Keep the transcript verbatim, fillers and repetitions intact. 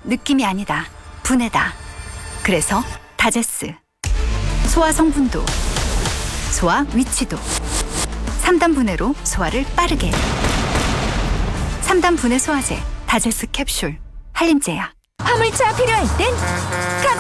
느낌이 아니다. 분해다. 그래서 다제스. 소화 성분도, 소화 위치도. 삼 단 분해로 소화를 빠르게. 삼 단 분해 소화제 다제스 캡슐. 한림제약. 화물차 필요할 땐